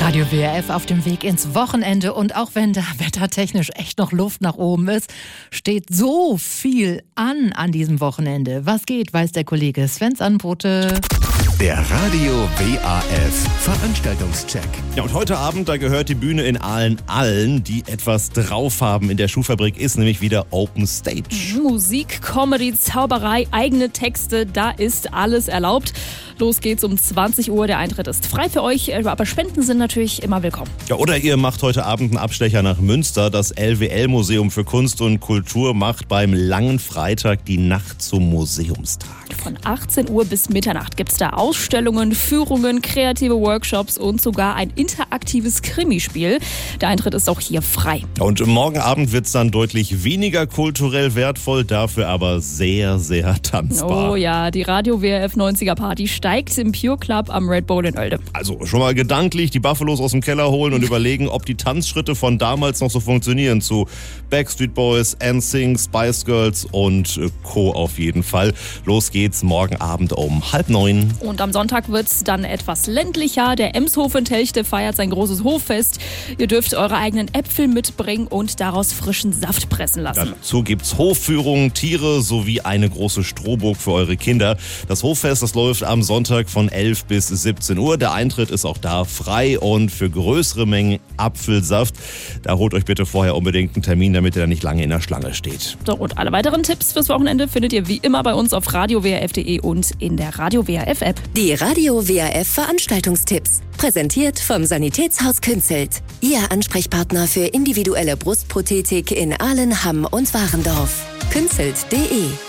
Radio WRF auf dem Weg ins Wochenende, und auch wenn da wettertechnisch echt noch Luft nach oben ist, steht so viel an diesem Wochenende. Was geht, weiß der Kollege Sven Anbote. Der Radio WAF Veranstaltungscheck. Ja, und heute Abend, da gehört die Bühne in Aalen allen, die etwas drauf haben. In der Schuhfabrik ist nämlich wieder Open Stage. Musik, Comedy, Zauberei, eigene Texte, da ist alles erlaubt. Los geht's um 20 Uhr, der Eintritt ist frei für euch, aber Spenden sind natürlich immer willkommen. Ja, oder ihr macht heute Abend einen Abstecher nach Münster. Das LWL-Museum für Kunst und Kultur macht beim langen Freitag die Nacht zum Museumstag. Von 18 Uhr bis Mitternacht gibt's da Ausstellungen, Führungen, kreative Workshops und sogar ein interaktives Krimispiel. Der Eintritt ist auch hier frei. Und morgen Abend wird's dann deutlich weniger kulturell wertvoll, dafür aber sehr, sehr tanzbar. Oh ja, die Radio WRF 90er Party steigt im Pure Club am Red Bull in Oelde. Also schon mal gedanklich die Buffalos aus dem Keller holen und überlegen, ob die Tanzschritte von damals noch so funktionieren zu Backstreet Boys, NSYNC, Spice Girls und Co. auf jeden Fall. Los geht's morgen Abend um 8:30. Und am Sonntag wird's dann etwas ländlicher. Der Emshof in Telchte feiert sein großes Hoffest. Ihr dürft eure eigenen Äpfel mitbringen und daraus frischen Saft pressen lassen. Dazu gibt's Hofführungen, Tiere sowie eine große Strohburg für eure Kinder. Das Hoffest, das läuft am Sonntag von 11 bis 17 Uhr. Der Eintritt ist auch da frei und für größere Mengen Apfelsaft. Da holt euch bitte vorher unbedingt einen Termin, damit ihr da nicht lange in der Schlange steht. So, und alle weiteren Tipps fürs Wochenende findet ihr wie immer bei uns auf radiowrf.de und in der Radio WRF App. Die Radio WRF Veranstaltungstipps. Präsentiert vom Sanitätshaus Künzelt. Ihr Ansprechpartner für individuelle Brustprothetik in Aalen, Hamm und Warendorf. Künzelt.de